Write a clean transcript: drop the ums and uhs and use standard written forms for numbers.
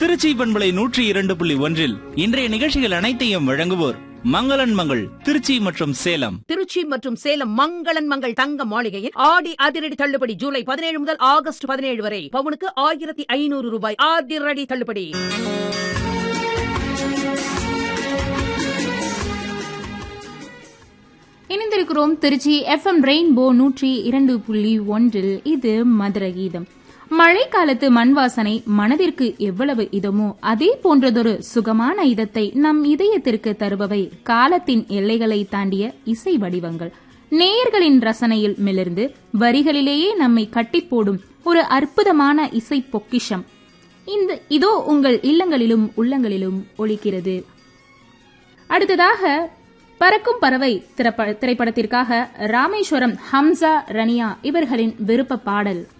திருச்சி பண்பலை 102.1 இன்றைய நிகழ்ச்சிகள் அனைத்தையும் வழங்குவோர் மங்களன் மங்கள் திருச்சி மற்றும் சேலம். திருச்சி மற்றும் சேலம் மங்களன் மங்கள் தங்க மாளிகையில் ஆடி அதிரடி தள்ளுபடி ஜூலை 17 முதல் ஆகஸ்ட் 17 வரை. பவுனுக்கு 1500 ரூபாய் அதிரடி தள்ளுபடி. இணைந்திருக்கிறோம் திருச்சி FM ரெயின்போ 102.1. இது மதுர கீதம். மழைக்காலத்து மண் வாசனை மனதிற்கு எவ்வளவு இதமோ அதே போன்றதொரு சுகமான இதத்தை நம் இதயத்திற்கு தருபவை காலத்தின் எல்லைகளை தாண்டிய இசை வடிவங்கள். நேயர்களின் ரசனையில் மிளர்ந்து வரிகளிலேயே நம்மை கட்டிப்போடும் ஒரு அற்புதமான இசை பொக்கிஷம் இதோ உங்கள் இல்லங்களிலும் உள்ளங்களிலும் ஒலிக்கிறது. அடுத்ததாக பறக்கும் பறவை திரைப்படத்திற்காக ராமேஸ்வரம் ஹம்சா ரனியா இவர்களின் விருப்ப பாடல்.